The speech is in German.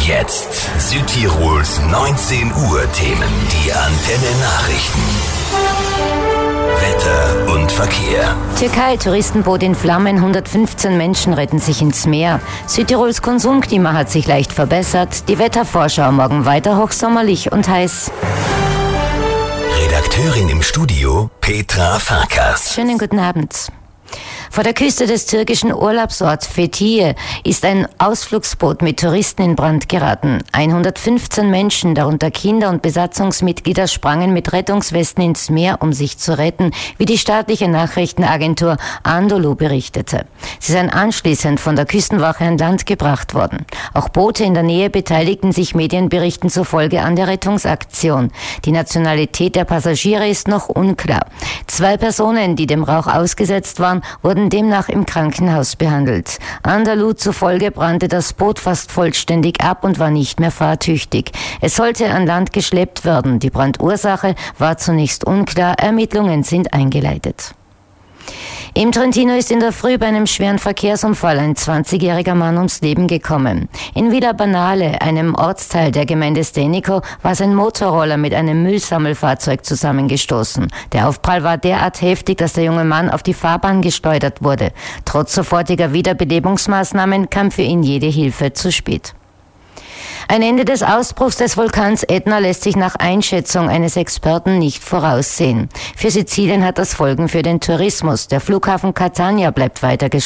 jetzt Südtirols 19 Uhr Themen, die Antenne Nachrichten. Wetter und Verkehr. Türkei, Touristenboot in Flammen, 115 Menschen retten sich ins Meer. Südtirols Konsumklima hat sich leicht verbessert. Die Wettervorschau morgen weiter hochsommerlich und heiß. Redakteurin im Studio Petra Farkas. Schönen guten Abend. Vor der Küste des türkischen Urlaubsorts Fethiye ist ein Ausflugsboot mit Touristen in Brand geraten. 115 Menschen, darunter Kinder und Besatzungsmitglieder, sprangen mit Rettungswesten ins Meer, um sich zu retten, wie die staatliche Nachrichtenagentur Anadolu berichtete. Sie seien anschließend von der Küstenwache an Land gebracht worden. Auch Boote in der Nähe beteiligten sich Medienberichten zufolge an der Rettungsaktion. Die Nationalität der Passagiere ist noch unklar. 2 Personen, die dem Rauch ausgesetzt waren, wurden demnach im Krankenhaus behandelt. Anadolu zufolge brannte das Boot fast vollständig ab und war nicht mehr fahrtüchtig. Es sollte an Land geschleppt werden. Die Brandursache war zunächst unklar. Ermittlungen sind eingeleitet. Im Trentino ist in der Früh bei einem schweren Verkehrsunfall ein 20-jähriger Mann ums Leben gekommen. In Villa Banale, einem Ortsteil der Gemeinde Stenico, war sein Motorroller mit einem Müllsammelfahrzeug zusammengestoßen. Der Aufprall war derart heftig, dass der junge Mann auf die Fahrbahn geschleudert wurde. Trotz sofortiger Wiederbelebungsmaßnahmen kam für ihn jede Hilfe zu spät. Ein Ende des Ausbruchs des Vulkans Ätna lässt sich nach Einschätzung eines Experten nicht voraussehen. Für Sizilien hat das Folgen für den Tourismus. Der Flughafen Catania bleibt weiter geschlossen.